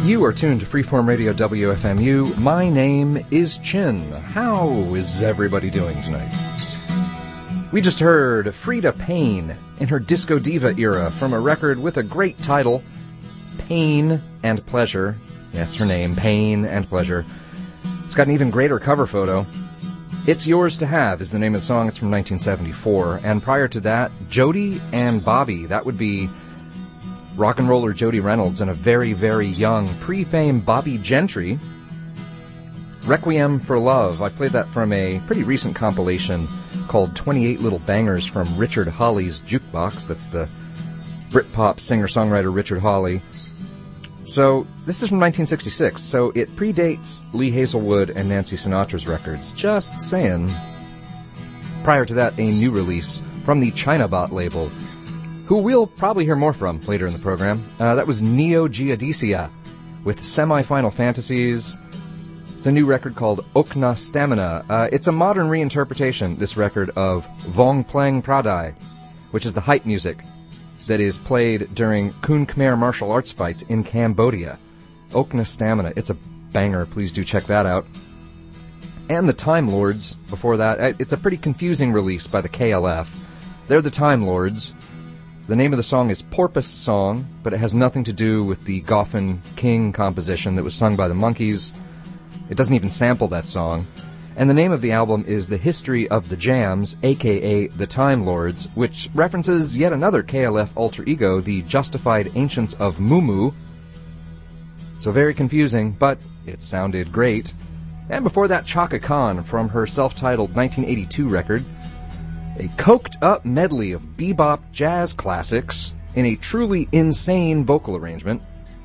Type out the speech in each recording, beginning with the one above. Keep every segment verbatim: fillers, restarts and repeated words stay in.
You are tuned to Freeform Radio W F M U. My name is Chin. How is everybody doing tonight? We just heard Frida Payne in her Disco Diva era from a record with a great title, Pain and Pleasure. Yes, her name, Pain and Pleasure. It's got an even greater cover photo. It's Yours to Have is the name of the song. It's from nineteen seventy-four. And prior to that, Jody and Bobby. That would be rock and roller Jody Reynolds and a very, very young pre-fame Bobby Gentry. Requiem for Love. I played that from a pretty recent compilation called twenty-eight Little Bangers from Richard Hawley's Jukebox. That's the Britpop singer-songwriter Richard Hawley. So, this is from nineteen sixty-six, so it predates Lee Hazelwood and Nancy Sinatra's records. Just saying. Prior to that, a new release from the Chinabot label, who we'll probably hear more from later in the program. Uh, that was Neo Geodicea with Semi-Final Fantasies. It's a new record called Okna Stamina. Uh, it's a modern reinterpretation, this record, of Vong Pleng Pradai, which is the hype music that is played during Kun Khmer martial arts fights in Cambodia. Okna Stamina. It's a banger. Please do check that out. And the Time Lords before that. It's a pretty confusing release by the K L F. They're the Time Lords. The name of the song is Porpoise Song, but it has nothing to do with the Goffin King composition that was sung by the Monkees. It doesn't even sample that song. And the name of the album is The History of the Jams, a k a. The Time Lords, which references yet another K L F alter ego, the Justified Ancients of Mumu. So very confusing, but it sounded great. And before that, Chaka Khan from her self-titled nineteen eighty-two record, a coked-up medley of bebop jazz classics in a truly insane vocal arrangement.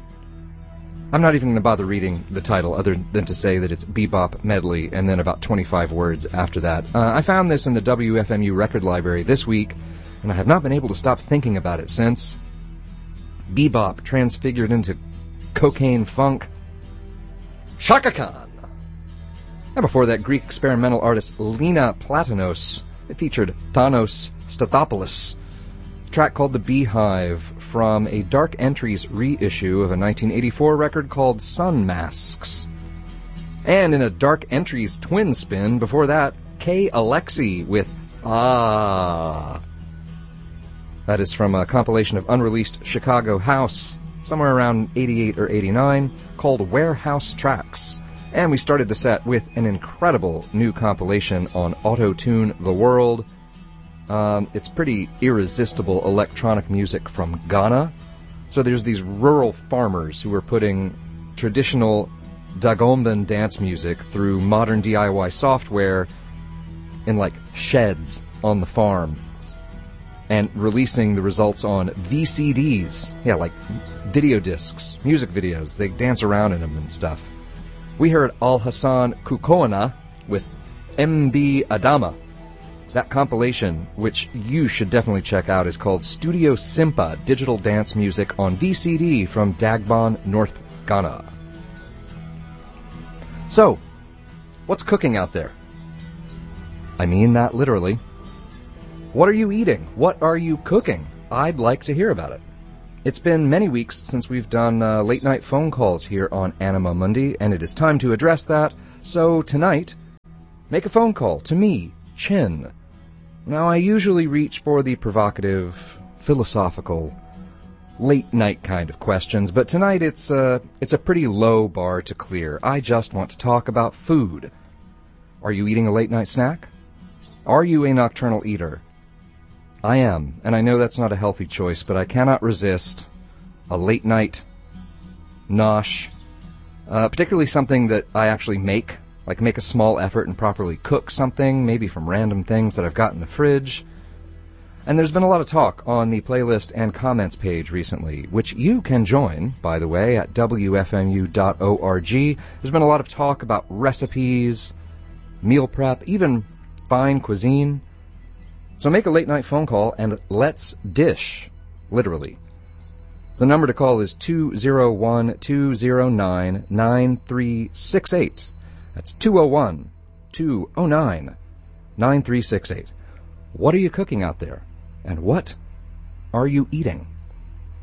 I'm not even going to bother reading the title other than to say that it's bebop medley and then about twenty-five words after that. Uh, I found this in the W F M U record library this week, and I have not been able to stop thinking about it since. Bebop transfigured into cocaine funk. Chaka Khan! And before that, Greek experimental artist Lena Platanos. It featured Thanos Stathopoulos, a track called The Beehive from a Dark Entries reissue of a nineteen eighty-four record called Sun Masks. And in a Dark Entries twin spin before that, K. Alexi with Ah. That is from a compilation of unreleased Chicago House, somewhere around eighty-eight or eighty-nine, called Warehouse Tracks. And we started the set with an incredible new compilation on Auto-Tune the World. Um, it's pretty irresistible electronic music from Ghana. So there's these rural farmers who are putting traditional Dagomban dance music through modern D I Y software in, like, sheds on the farm and releasing the results on V C Ds. Yeah, like video discs, music videos. They dance around in them and stuff. We heard Al Hassan Kukoana with M B Adama. That compilation, which you should definitely check out, is called Studio Simpa, Digital Dance Music on V C D from Dagbon, North Ghana. So, what's cooking out there? I mean that literally. What are you eating? What are you cooking? I'd like to hear about it. It's been many weeks since we've done uh, late-night phone calls here on Anima Mundi, and it is time to address that. So tonight, make a phone call to me, Chin. Now, I usually reach for the provocative, philosophical, late-night kind of questions, but tonight it's, uh, it's a pretty low bar to clear. I just want to talk about food. Are you eating a late-night snack? Are you a nocturnal eater? I am, and I know that's not a healthy choice, but I cannot resist a late-night nosh, uh, particularly something that I actually make, like make a small effort and properly cook something, maybe from random things that I've got in the fridge. And there's been a lot of talk on the playlist and comments page recently, which you can join, by the way, at W F M U dot org. There's been a lot of talk about recipes, meal prep, even fine cuisine. So make a late-night phone call and let's dish, literally. The number to call is two oh one, two oh nine, nine three six eight. That's two oh one, two oh nine, nine three six eight. What are you cooking out there? And what are you eating?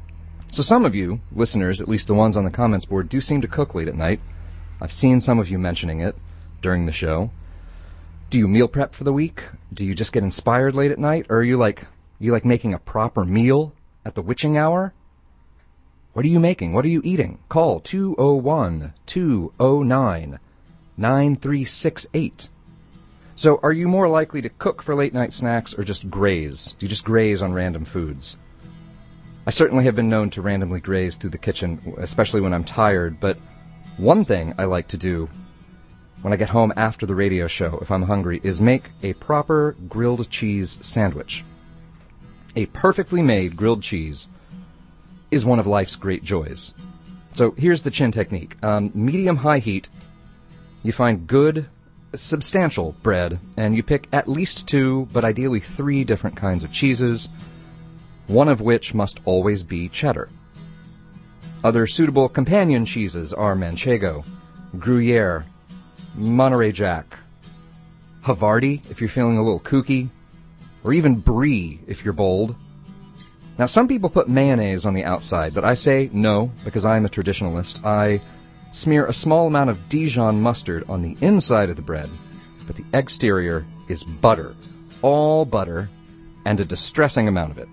So some of you, listeners, at least the ones on the comments board, do seem to cook late at night. I've seen some of you mentioning it during the show. Do you meal prep for the week? Do you just get inspired late at night? Or are you like, you like making a proper meal at the witching hour? What are you making? What are you eating? Call two oh one, two oh nine, nine three six eight. So are you more likely to cook for late night snacks or just graze? Do you just graze on random foods? I certainly have been known to randomly graze through the kitchen, especially when I'm tired, but one thing I like to do when I get home after the radio show, if I'm hungry, is make a proper grilled cheese sandwich. A perfectly made grilled cheese is one of life's great joys. So here's the chin technique. Um, medium-high heat, you find good, substantial bread, and you pick at least two, but ideally three different kinds of cheeses, one of which must always be cheddar. Other suitable companion cheeses are Manchego, Gruyere, Monterey Jack, Havarti if you're feeling a little kooky, or even Brie if you're bold. Now, some people put mayonnaise on the outside, but I say no, because I'm a traditionalist. I smear a small amount of Dijon mustard on the inside of the bread, but the exterior is butter. All butter, and a distressing amount of it.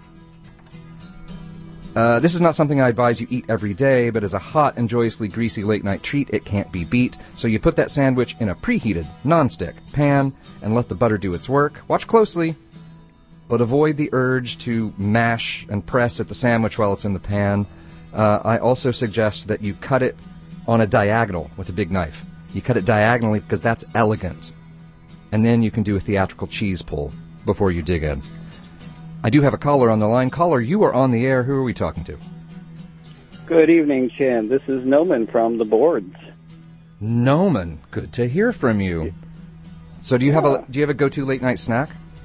Uh, this is not something I advise you eat every day, but as a hot and joyously greasy late-night treat, it can't be beat. So you put that sandwich in a preheated, non-stick pan and let the butter do its work. Watch closely, but avoid the urge to mash and press at the sandwich while it's in the pan. Uh, I also suggest that you cut it on a diagonal with a big knife. You cut it diagonally because that's elegant. And then you can do a theatrical cheese pull before you dig in. I do have a caller on the line. Caller, you are on the air. Who are we talking to? Good evening, Chin. This is Noman from the boards. Noman, good to hear from you. So do you have a do you have a go-to late night snack?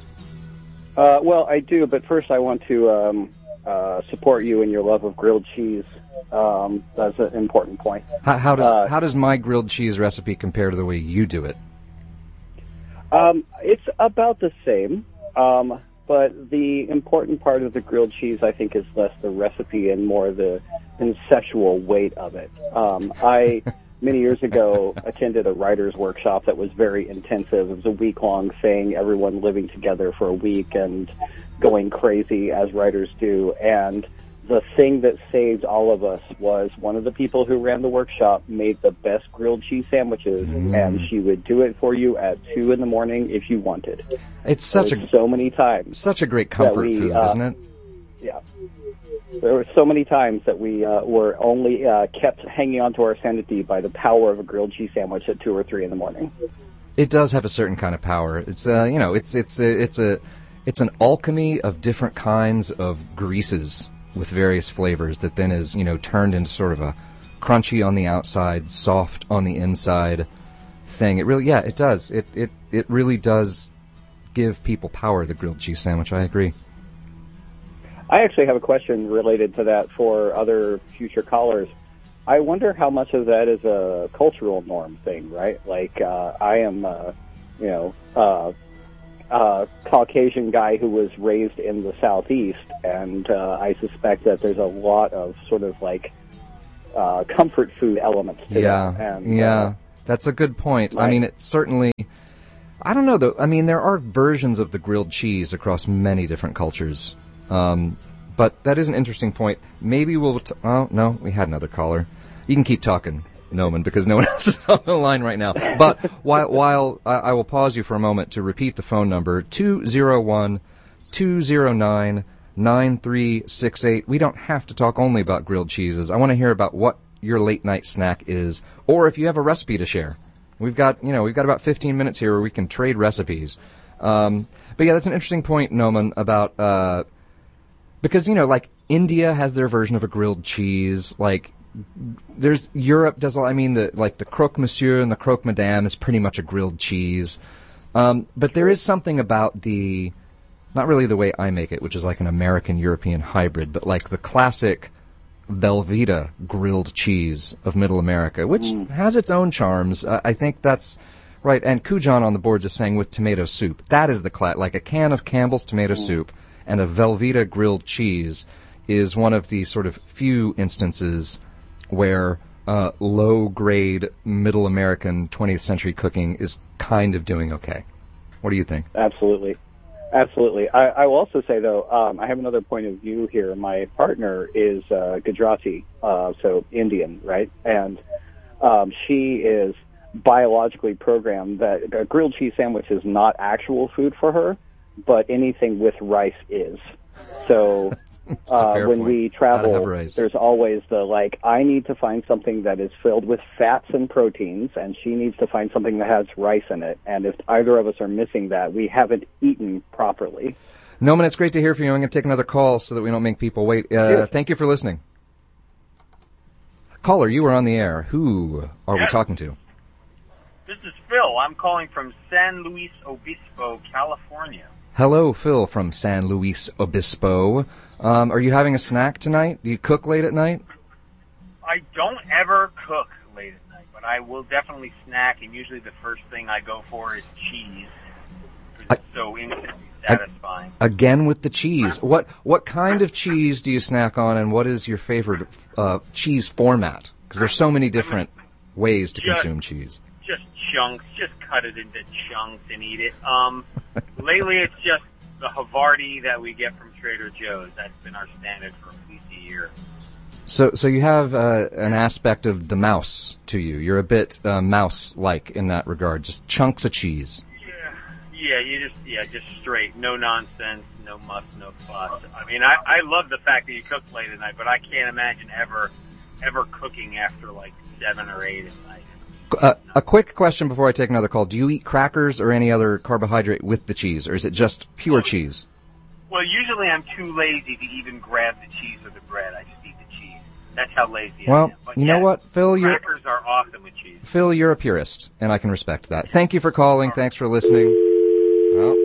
Uh, well, I do, but first I want to um, uh, support you in your love of grilled cheese. Um, that's an important point. How, how does uh, how does my grilled cheese recipe compare to the way you do it? Um, it's about the same, um, but the important part of the grilled cheese, I think, is less the recipe and more the conceptual weight of it. Um, I many years ago attended a writer's workshop that was very intensive. It was a week-long thing, everyone living together for a week and going crazy as writers do. And the thing that saved all of us was one of the people who ran the workshop made the best grilled cheese sandwiches, mm. and she would do it for you at two in the morning if you wanted. It's such a so many times, such a great comfort we, food, uh, isn't it? Yeah. There were so many times that we uh, were only uh, kept hanging on to our sanity by the power of a grilled cheese sandwich at two or three in the morning. It does have a certain kind of power. It's uh, you know, it's it's a, it's a it's an alchemy of different kinds of greases with various flavors that then is, you know, turned into sort of a crunchy on the outside, soft on the inside thing. It really, yeah, it does. It it it really does give people power. The grilled cheese sandwich. I agree. I actually have a question related to that for other future callers. I wonder how much of that is a cultural norm thing, right? Like, uh, I am, uh, you know, uh, a Caucasian guy who was raised in the Southeast, and uh, I suspect that there's a lot of sort of like uh, comfort food elements to yeah, that. And, yeah, uh, that's a good point. Right. I mean, it certainly, I don't know, though. I mean, there are versions of the grilled cheese across many different cultures. Um, but that is an interesting point. Maybe we'll... T- oh, no, we had another caller. You can keep talking, Noman, because no one else is on the line right now. But while while I, I will pause you for a moment to repeat the phone number, two oh one, two oh nine, nine three six eight. We don't have to talk only about grilled cheeses. I want to hear about what your late-night snack is, or if you have a recipe to share. We've got, you know, we've got about fifteen minutes here where we can trade recipes. Um, but yeah, that's an interesting point, Noman, about... Uh, Because, you know, like, India has their version of a grilled cheese. Like, there's, Europe does, I mean, the, like, the croque monsieur and the croque madame is pretty much a grilled cheese. Um, but there is something about the, not really the way I make it, which is like an American-European hybrid, but like the classic Velveeta grilled cheese of Middle America, which mm. has its own charms. Uh, I think that's right. And Kujan on the boards is saying with tomato soup. That is the, cla- like a can of Campbell's tomato mm. soup and a Velveeta grilled cheese is one of the sort of few instances where uh, low-grade, middle American twentieth century cooking is kind of doing okay. What do you think? Absolutely. Absolutely. I, I will also say, though, um, I have another point of view here. My partner is uh, Gujarati, uh, so Indian, right? And um, she is biologically programmed that a grilled cheese sandwich is not actual food for her, but anything with rice is. So uh, when point. we travel, there's always the, like, I need to find something that is filled with fats and proteins, and she needs to find something that has rice in it. And if either of us are missing that, we haven't eaten properly. Noman, it's great to hear from you. I'm going to take another call so that we don't make people wait. Uh, yes. Thank you for listening. Caller, you are on the air. Who are yes. we talking to? This is Phil. I'm calling from San Luis Obispo, California. Hello, Phil from San Luis Obispo. Um, are you having a snack tonight? Do you cook late at night? I don't ever cook late at night, but I will definitely snack, and usually the first thing I go for is cheese. It's I, so instantly satisfying. I, again with the cheese. What what kind of cheese do you snack on, and what is your favorite uh, cheese format? Because there's so many different ways to just, consume cheese. Just chunks. Just cut it into chunks and eat it. Um, lately, it's just the Havarti that we get from Trader Joe's. That's been our standard for at least a year. So, so you have uh, an aspect of the mouse to you. You're a bit uh, mouse-like in that regard. Just chunks of cheese. Yeah, yeah. You just, yeah, just straight, no nonsense, no muss, no fuss. I mean, I, I love the fact that you cook late at night, but I can't imagine ever, ever cooking after like seven or eight at night. Uh, a quick question before I take another call. Do you eat crackers or any other carbohydrate with the cheese, or is it just pure cheese? Well, usually I'm too lazy to even grab the cheese or the bread. I just eat the cheese. That's how lazy well, I am. But you yeah, know what, Phil? You're, crackers are awesome with cheese. Phil, you're a purist, and I can respect that. Thank you for calling. Thanks for listening. Well,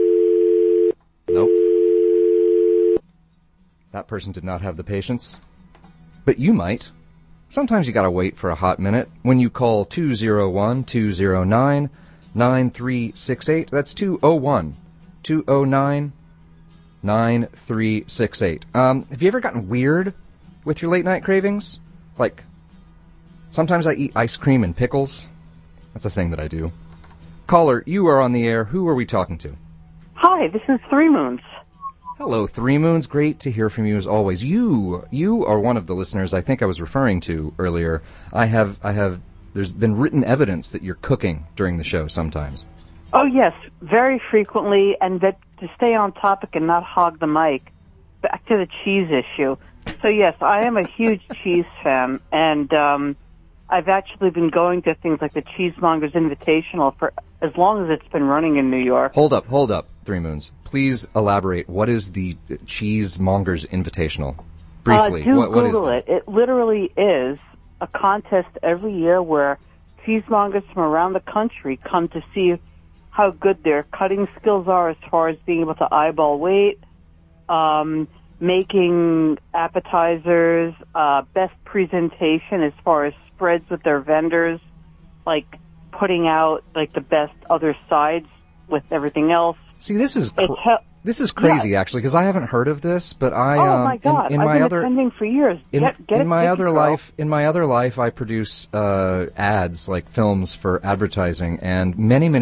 nope. That person did not have the patience. But you might. Sometimes you gotta wait for a hot minute. When you call two oh one, two oh nine, nine three six eight, that's two oh one, two oh nine, nine three six eight. Um, have you ever gotten weird with your late night cravings? Like, sometimes I eat ice cream and pickles. That's a thing that I do. Caller, you are on the air. Who are we talking to? Hi, this is Three Moons. Hello, Three Moons. Great to hear from you as always. You, you are one of the listeners I think I was referring to earlier. I have, I have. There's been written evidence that you're cooking during the show sometimes. Oh yes, very frequently, and that to stay on topic and not hog the mic. Back to the cheese issue. So yes, I am a huge cheese fan, and um, I've actually been going to things like the Cheesemongers Invitational for as long as it's been running in New York. Hold up, hold up, Three Moons. Please elaborate. What is the Cheesemongers Invitational? Briefly, uh, do what, what Google is it. It literally is a contest every year where cheesemongers from around the country come to see how good their cutting skills are as far as being able to eyeball weight, um, making appetizers, uh, best presentation as far as spreads with their vendors, like putting out like the best other sides with everything else. See, this is cr- this is crazy yeah. actually, because I haven't heard of this, but I oh um, my god, in, in I've my been other attending for years. In, get, get in it, my get other it, life, in my other life, I produce uh, ads like films for advertising, and many many.